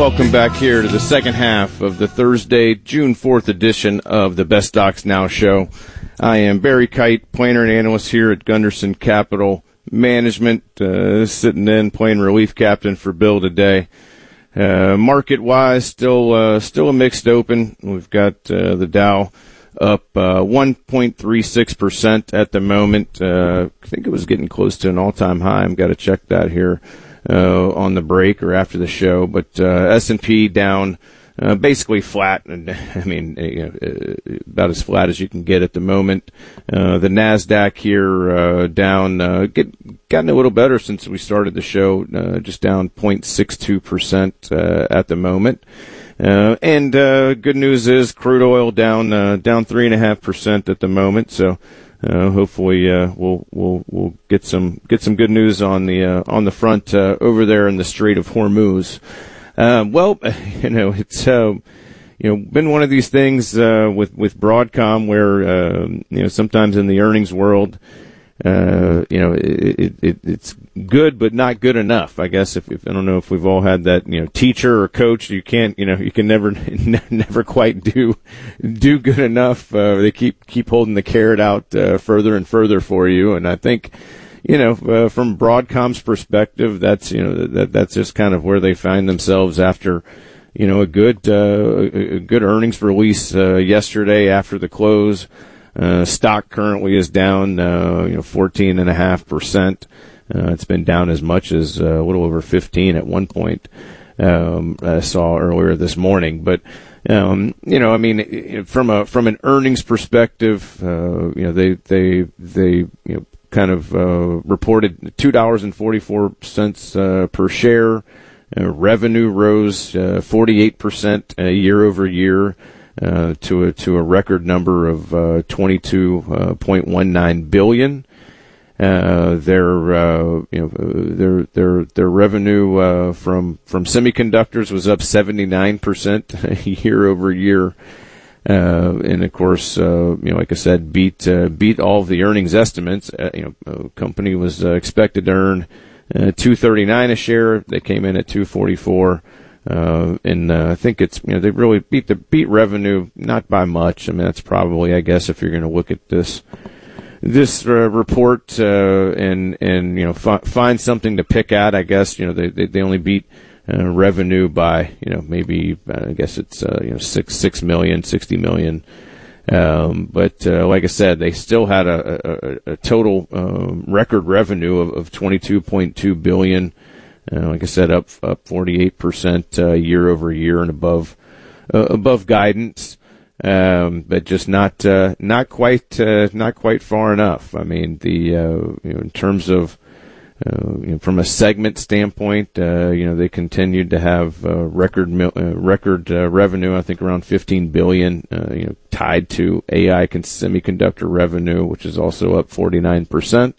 Welcome back here to the second half of the Thursday, June 4th edition of the Best Stocks Now show. I am Barry Kite, planner and analyst here at Gunderson Capital Management, sitting in, playing relief captain for Bill today. Market-wise, still a mixed open. We've got the Dow up 1.36% at the moment. I think it was getting close to an all-time high. I've got to check that here on the break or after the show. But S&P down basically flat, and I mean about as flat as you can get at the moment. The Nasdaq here down, gotten a little better since we started the show, just down 0.62% at the moment. And good news is crude oil down 3.5% at the moment. So hopefully we'll get some good news on the front over there in the Strait of Hormuz. Well, it's been one of these things with Broadcom where sometimes in the earnings world it's good but not good enough. I guess if I don't know if we've all had that teacher or coach, you can never quite do good enough. They keep holding the carrot out further and further for you, and I think from Broadcom's perspective, that's that's just kind of where they find themselves after a good earnings release yesterday after the close. Stock currently is down 14.5%. It's been down as much as a little over 15 at one point. I saw earlier this morning, but from an earnings perspective, they kind of reported $2.44 per share. Revenue rose 48% year over year to a record number of $22.19 billion. Their revenue from semiconductors was up 79% year over year. And of course, like I said, beat all of the earnings estimates. Company was expected to earn $2.39 a share. They came in at $2.44. And I think it's they really beat revenue, not by much. I mean, that's probably, I guess, if you're going to look at this report and find something to pick at, I guess they only beat revenue by maybe I guess it's 60 million. But like I said, they still had a total record revenue of $22.2 billion. Like I said, up 48% year over year and above guidance, but just not quite far enough. I mean, in terms of from a segment standpoint, they continued to have record revenue. I think around $15 billion, tied to AI semiconductor revenue, which is also up 49%.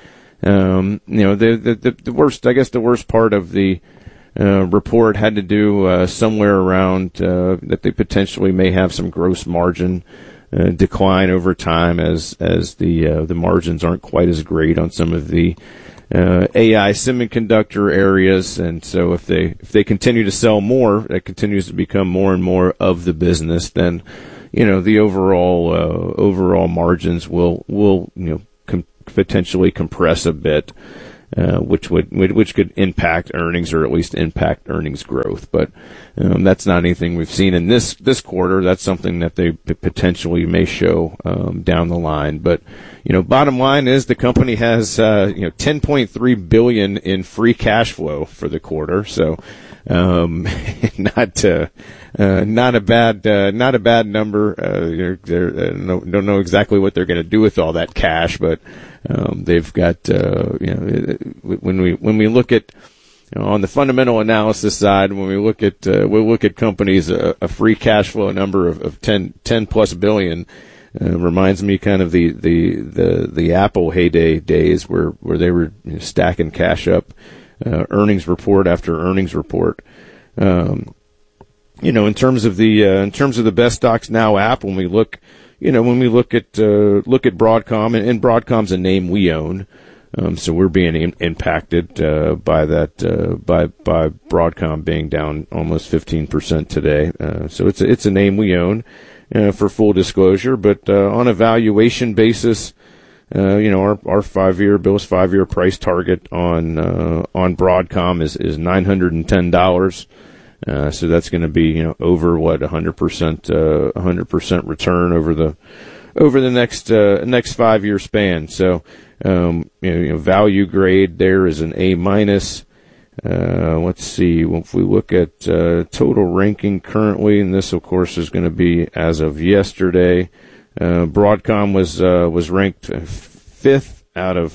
The worst, I guess the worst part of the report had to do somewhere around that they potentially may have some gross margin decline over time as the margins aren't quite as great on some of the AI semiconductor areas, and so if they continue to sell more, that continues to become more and more of the business, then the overall margins will potentially compress a bit, which could impact earnings or at least impact earnings growth. But that's not anything we've seen in this quarter. That's something that they potentially may show down the line. But bottom line is the company has $10.3 billion in free cash flow for the quarter. So not a bad number. Don't know exactly what they're going to do with all that cash, but they've got when we look at on the fundamental analysis side, when we look at companies, a free cash flow number of 10 plus billion reminds me kind of the Apple heyday days where they were stacking cash up, earnings report after earnings report. In terms of the Best Stocks Now app, when we look at Broadcom, and Broadcom's a name we own, So we're being impacted by that by Broadcom being down almost 15% today. So it's a name we own for full disclosure, but on a valuation basis, our Bill's 5-year price target on Broadcom is $910. So that's going to be over 100% return over the next 5-year span. So value grade there is an A-. Let's see, if we look at total ranking currently, and this of course is going to be as of yesterday, Broadcom was ranked 5th out of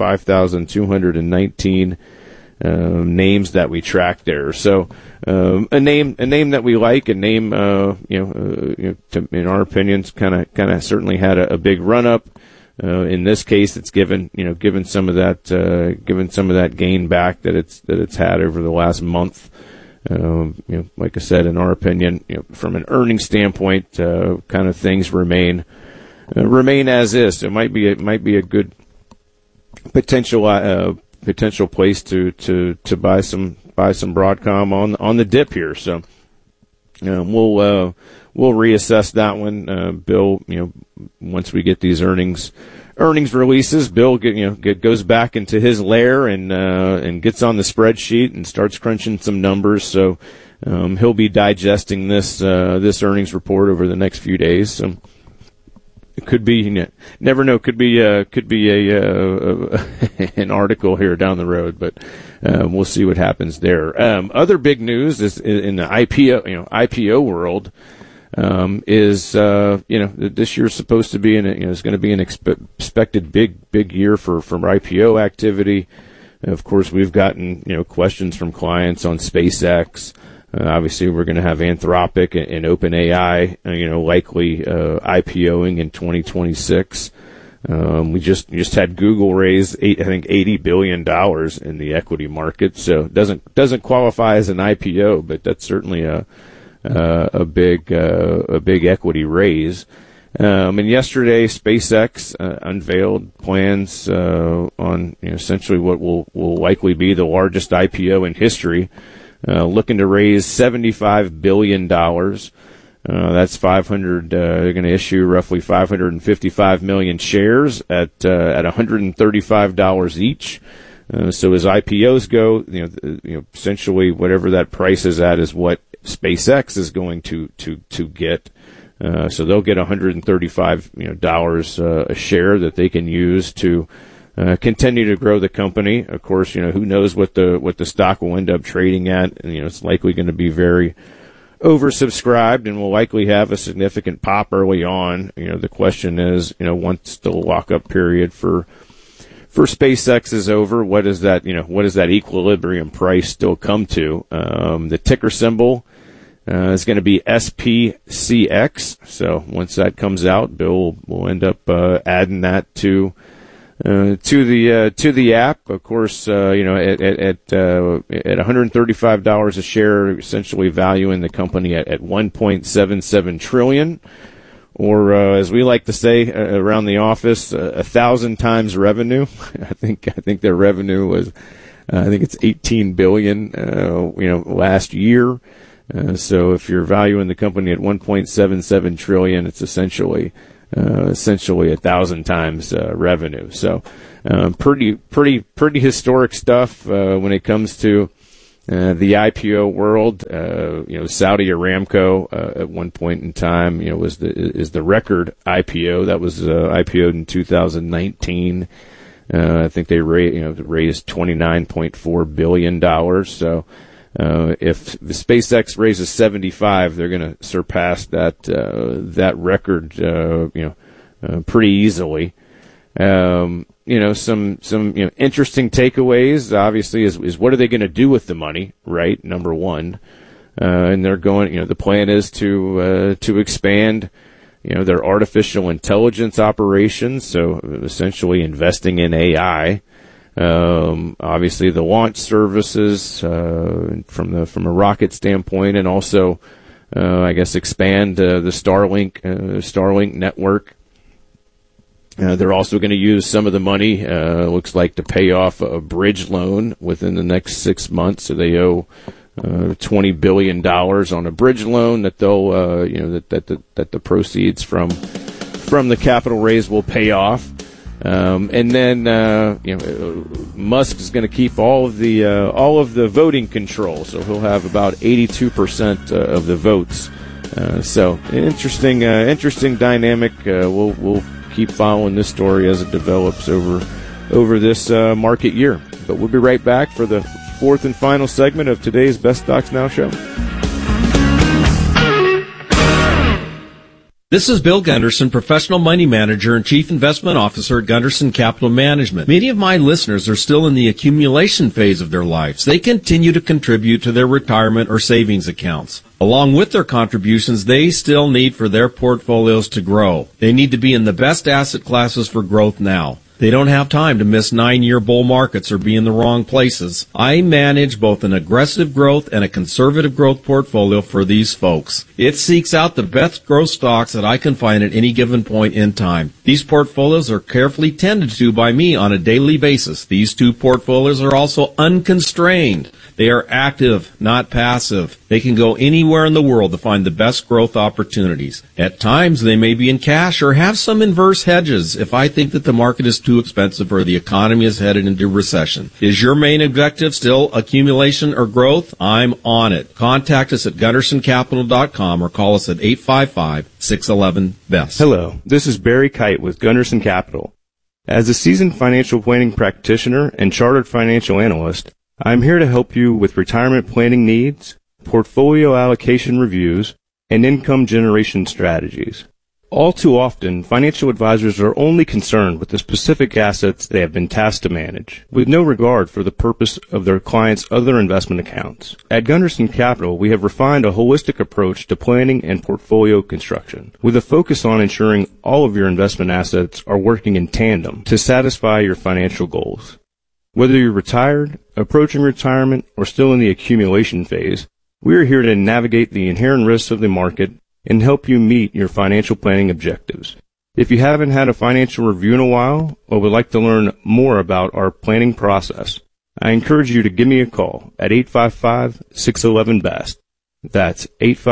5,219 names that we track there. So a name that we like, a name in our opinions kind of certainly had a big run up. In this case, it's given some of that gain back that it's had over the last month. Like I said, in our opinion, from an earnings standpoint, kind of things remain as is. It might be a good potential place to buy some Broadcom on the dip here. So we'll reassess that one. Bill, once we get these earnings releases, Bill goes back into his lair and gets on the spreadsheet and starts crunching some numbers. So he'll be digesting this earnings report over the next few days. So it could be, never know, could be an article here down the road, but we'll see what happens there. Other big news is in the IPO world. This year's supposed to be is going to be an expected big year for IPO activity. Of course, we've gotten questions from clients on SpaceX. Obviously, we're going to have Anthropic and OpenAI, likely IPOing in 2026. We just had Google raise $80 billion in the equity market, so it doesn't qualify as an IPO, but that's certainly a big equity raise. And yesterday, SpaceX unveiled plans on essentially what will likely be the largest IPO in history, looking to raise $75 billion. That's 500. They're going to issue roughly 555 million shares at $135 each. So as IPOs go, essentially whatever that price is at is what SpaceX is going to get. So they'll get $135 a share that they can use to continue to grow the company. Of course, who knows what the stock will end up trading at, and it's likely going to be very oversubscribed and will likely have a significant pop early on. The question is, once the lockup period for SpaceX is over, what does that equilibrium price still come to? The ticker symbol is going to be SPCX. So once that comes out, Bill will end up adding that to the app. Of course, at $135 a share, essentially valuing the company at $1.77 trillion. Or, as we like to say around the office, 1,000 times revenue. I think their revenue was, it's 18 billion, last year. So if you're valuing the company at 1.77 trillion, it's essentially 1,000 times, revenue. So, pretty historic stuff, when it comes to, the IPO world. Saudi Aramco, at one point in time, is the record IPO. That was, IPO'd in 2019. I think they raised $29.4 billion. So, if the SpaceX raises 75, they're going to surpass that record, pretty easily. Some interesting takeaways, obviously, is what are they going to do with the money, right? Number one. And they're going, the plan is to expand, their artificial intelligence operations. So essentially investing in AI. Obviously the launch services, from a rocket standpoint, and also, expand, the Starlink network. They're also going to use some of the money, looks like, to pay off a bridge loan within the next 6 months. So they owe $20 billion on a bridge loan that they'll, that the proceeds from the capital raise will pay off. And then, Musk is going to keep all of the voting control. So he'll have about 82% of the votes. So interesting dynamic. We'll keep following this story as it develops over this market year. But we'll be right back for the fourth and final segment of today's Best Stocks Now show. This is Bill Gunderson, professional money manager and chief investment officer at Gunderson Capital Management. Many of my listeners are still in the accumulation phase of their lives. They continue to contribute to their retirement or savings accounts. Along with their contributions, they still need for their portfolios to grow. They need to be in the best asset classes for growth now. They don't have time to miss 9-year bull markets or be in the wrong places. I manage both an aggressive growth and a conservative growth portfolio for these folks. It seeks out the best growth stocks that I can find at any given point in time. These portfolios are carefully tended to by me on a daily basis. These two portfolios are also unconstrained. They are active, not passive. They can go anywhere in the world to find the best growth opportunities. At times, they may be in cash or have some inverse hedges if I think that the market is too expensive or the economy is headed into recession. Is your main objective still accumulation or growth? I'm on it. Contact us at GundersonCapital.com or call us at 855-611-BEST. Hello, this is Barry Kite with Gunderson Capital. As a seasoned financial planning practitioner and chartered financial analyst, I'm here to help you with retirement planning needs, portfolio allocation reviews, and income generation strategies. All too often, financial advisors are only concerned with the specific assets they have been tasked to manage, with no regard for the purpose of their clients' other investment accounts. At Gunderson Capital, we have refined a holistic approach to planning and portfolio construction, with a focus on ensuring all of your investment assets are working in tandem to satisfy your financial goals. Whether you're retired, approaching retirement, or still in the accumulation phase, we are here to navigate the inherent risks of the market and help you meet your financial planning objectives. If you haven't had a financial review in a while or would like to learn more about our planning process, I encourage you to give me a call at 855-611-BEST. That's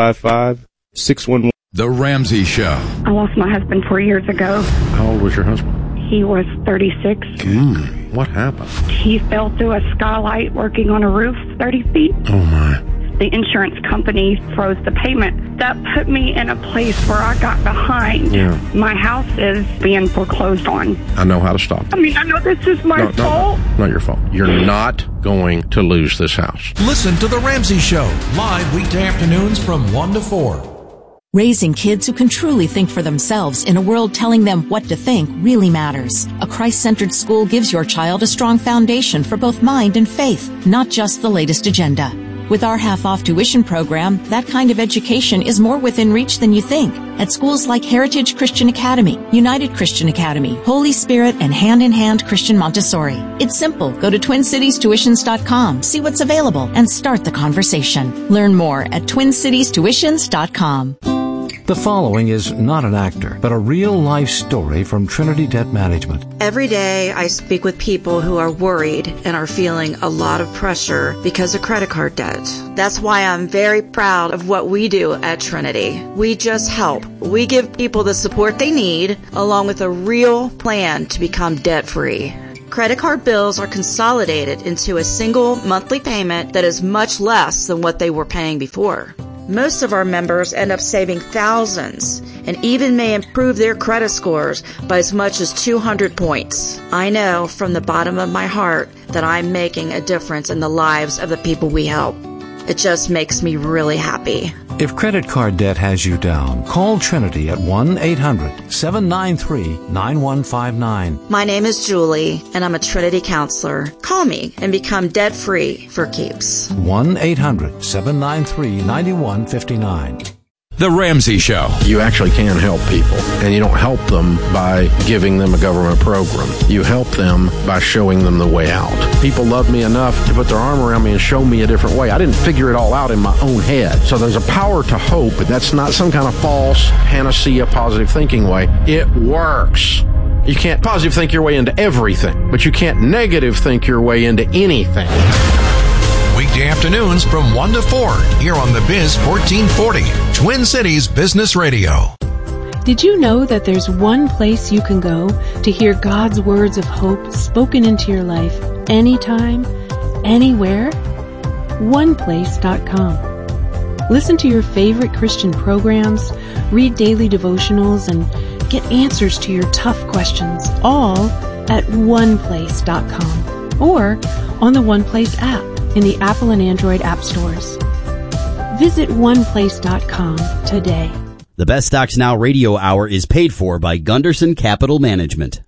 855-611. The Ramsey Show. I lost my husband 4 years ago. How old was your husband? He was 36. What happened? He fell through a skylight working on a roof 30 feet. Oh, my. The insurance company froze the payment. That put me in a place where I got behind. Yeah. My house is being foreclosed on. I know how to stop it. I mean, I know this is my fault. No, not your fault. You're not going to lose this house. Listen to The Ramsey Show, live weekday afternoons from 1 to 4. Raising kids who can truly think for themselves in a world telling them what to think really matters. A Christ-centered school gives your child a strong foundation for both mind and faith, not just the latest agenda. With our half-off tuition program, that kind of education is more within reach than you think. At schools like Heritage Christian Academy, United Christian Academy, Holy Spirit, and Hand in Hand Christian Montessori. It's simple. Go to TwinCitiesTuitions.com, see what's available, and start the conversation. Learn more at TwinCitiesTuitions.com. The following is not an actor, but a real-life story from Trinity Debt Management. Every day I speak with people who are worried and are feeling a lot of pressure because of credit card debt. That's why I'm very proud of what we do at Trinity. We just help. We give people the support they need, along with a real plan to become debt-free. Credit card bills are consolidated into a single monthly payment that is much less than what they were paying before. Most of our members end up saving thousands and even may improve their credit scores by as much as 200 points. I know from the bottom of my heart that I'm making a difference in the lives of the people we help. It just makes me really happy. If credit card debt has you down, call Trinity at 1-800-793-9159. My name is Julie, and I'm a Trinity counselor. Call me and become debt-free for keeps. 1-800-793-9159. The Ramsey Show. You actually can help people, and you don't help them by giving them a government program. You help them by showing them the way out. People love me enough to put their arm around me and show me a different way. I didn't figure it all out in my own head. So there's a power to hope, but that's not some kind of false panacea positive thinking way. It works. You can't positive think your way into everything, but you can't negative think your way into anything. Weekday afternoons from 1 to 4 here on The Biz 1440, Twin Cities Business Radio. Did you know that there's one place you can go to hear God's words of hope spoken into your life anytime, anywhere? OnePlace.com. Listen to your favorite Christian programs, read daily devotionals, and get answers to your tough questions, all at OnePlace.com or on the OnePlace app in the Apple and Android app stores. Visit OnePlace.com today. The Best Stocks Now radio hour is paid for by Gunderson Capital Management.